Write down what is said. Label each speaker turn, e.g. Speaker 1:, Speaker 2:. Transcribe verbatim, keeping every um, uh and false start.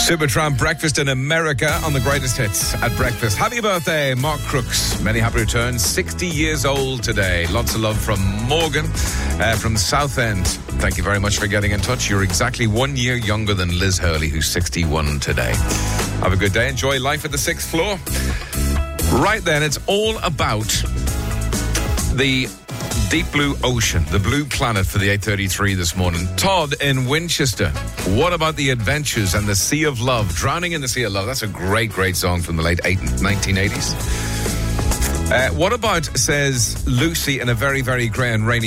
Speaker 1: Supertramp Breakfast in America on the greatest hits at breakfast. Happy birthday, Mark Crooks. Many happy returns. sixty years old today. Lots of love from Morgan uh, from Southend. Thank you very much for getting in touch. You're exactly one year younger than Liz Hurley, who's sixty-one today. Have a good day. Enjoy life at the sixth floor. Right then, it's all about the deep blue ocean, the blue planet for the eight thirty-three this morning. Todd in Winchester. What about the adventures and the Sea of Love? Drowning in the Sea of Love. That's a great, great song from the late nineteen eighties. Uh, what about, says Lucy, in a very, very grey and rainy